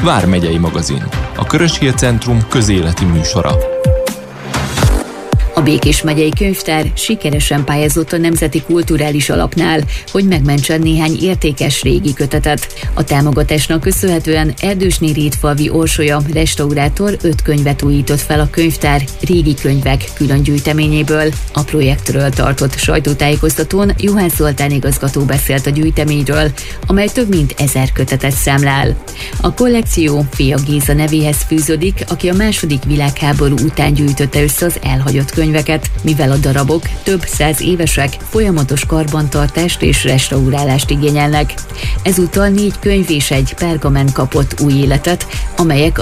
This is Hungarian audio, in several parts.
Vármegyei magazin, a Körös-Hír Centrum közéleti műsora. A Békés megyei könyvtár sikeresen pályázott a Nemzeti Kulturális Alapnál, hogy megmentsen néhány értékes régi kötetet. A támogatásnak köszönhetően Erdősné Rétfalvi Orsolya restaurátor 5 könyvet újított fel a könyvtár régi könyvek külön gyűjteményéből. A projektről tartott sajtótájékoztatón Juhász Zoltán igazgató beszélt a gyűjteményről, amely több mint 1000 kötetet számlál. A kollekció Fia Géza nevéhez fűződik, aki a II. Világháború után gyűjtötte össze az elhagyott könyveket, mivel a darabok több 100 évesek, folyamatos karbantartást és restaurálást igényelnek. Ezúttal 4 könyv és egy pergamen kapott új életet, amelyek a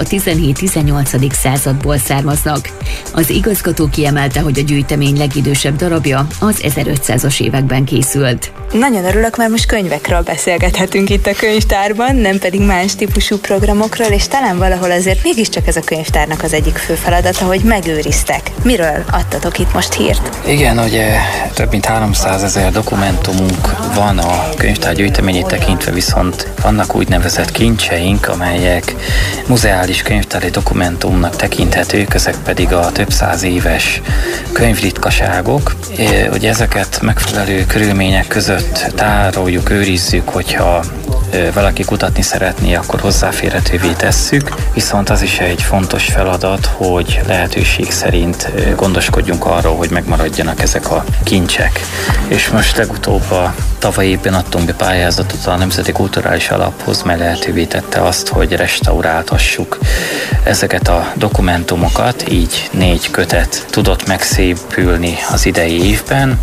17-18. századból származnak. Az igazgató kiemelte, hogy a gyűjtemény legidősebb darabja az 1500-as években készült. Nagyon örülök, mert most könyvekről beszélgethetünk itt a könyvtárban, nem pedig más típusú programokról, és talán valahol azért mégiscsak ez a könyvtárnak az egyik fő feladata, hogy megőriztek. Miről adtatok itt most hírt? Igen, ugye több mint 300 000 dokumentumunk van a könyvtár gyűjteményét tekintve, viszont vannak úgynevezett kincseink, amelyek muzeális könyvtári dokumentumnak tekinthetők, ezek pedig a több 100 éves könyvritkaságok. Ugye ezeket megfelelő körülmények között tároljuk, őrizzük, hogyha valaki kutatni szeretné, akkor hozzáférhetővé tesszük, viszont az is egy fontos feladat, hogy lehetőség szerint gondoskodjunk arról, hogy megmaradjanak ezek a kincsek. És most legutóbb a tavalyi évben adtunk be pályázatot a Nemzeti Kulturális Alaphoz, mely lehetővé tette azt, hogy restauráltassuk ezeket a dokumentumokat, így 4 kötet tudott megszépülni az idei évben,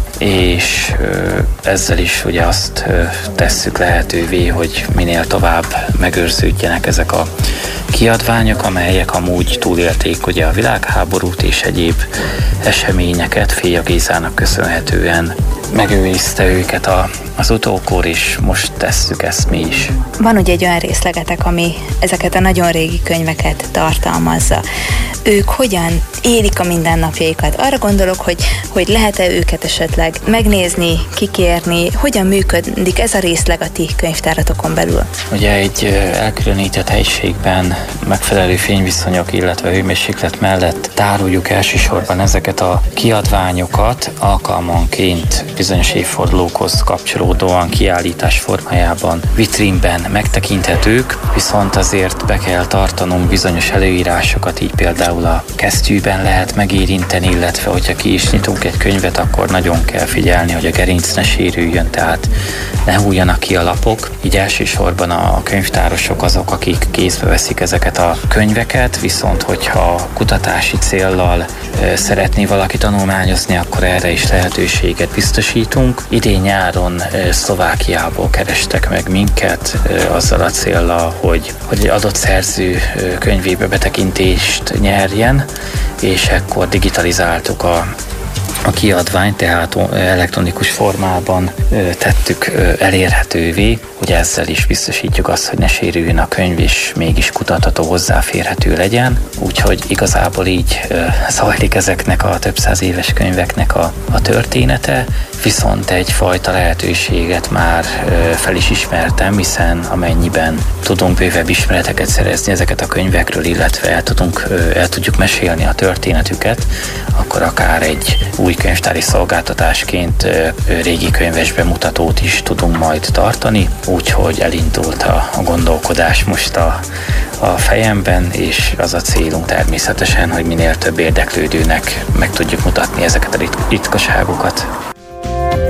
és ezzel is ugye azt tesszük lehetővé, hogy minél tovább megőrződjenek ezek a kiadványok, amelyek amúgy túlélték ugye a világháborút és egyéb eseményeket. Fia Gézának köszönhetően megőrizte őket az utókor, és most tesszük ezt mi is. Van ugye egy olyan részlegetek, ami ezeket a nagyon régi könyveket tartalmazza. Ők hogyan élik a mindennapjaikat? Arra gondolok, hogy lehet-e őket esetleg megnézni, kikérni, hogyan működik ez a részleg a ti könyvtáratokon belül? Ugye egy elkülönített helyiségben megfelelő fényviszonyok, illetve hőmérséklet mellett tároljuk elsősorban ezeket a kiadványokat, alkalmanként bizonyos évfordulókhoz kapcsolódóan kiállítás formájában, vitrínben megtekinthetők, viszont azért be kell tartanunk bizonyos előírásokat, így például a kesztyűben lehet megérinteni, illetve hogyha ki is nyitunk egy könyvet, akkor nagyon kell figyelni, hogy a gerinc ne sérüljön, tehát ne hújjanak ki a lapok. Így elsősorban a könyvtárosok azok, akik kézbe veszik ezeket a könyveket, viszont hogyha kutatási céllal szeretné valaki tanulmányozni, akkor erre is lehetőséget biztosítunk. Idén nyáron Szlovákiából kerestek meg minket azzal a céllal, hogy egy adott szerző könyvébe betekintést nyerjen, és ekkor digitalizáltuk a kiadványt, tehát elektronikus formában tettük elérhetővé, hogy ezzel is biztosítjuk azt, hogy ne sérüljön a könyv, és mégis kutatható, hozzáférhető legyen. Úgyhogy igazából így zajlik ezeknek a több 100 éves könyveknek a története, viszont egyfajta lehetőséget már fel is ismertem, hiszen amennyiben tudunk bővebb ismereteket szerezni ezeket a könyvekről, illetve el tudjuk mesélni a történetüket, akkor akár egy új könyvtári szolgáltatásként régi könyves bemutatót is tudunk majd tartani, úgyhogy elindult a gondolkodás most a fejemben, és az a célunk természetesen, hogy minél több érdeklődőnek meg tudjuk mutatni ezeket a ritkaságokat.